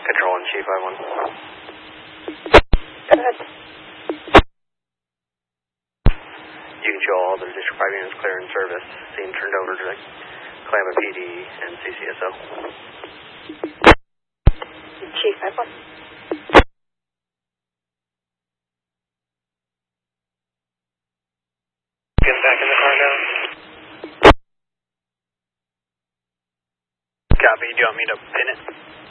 Control 1, Chief 51. Go ahead. You can show all the District 5 units clear in service. Scene turned over to Klamath PD and CCSO. Chief 51. Get back in the car now. Copy. Do you want me to pin it?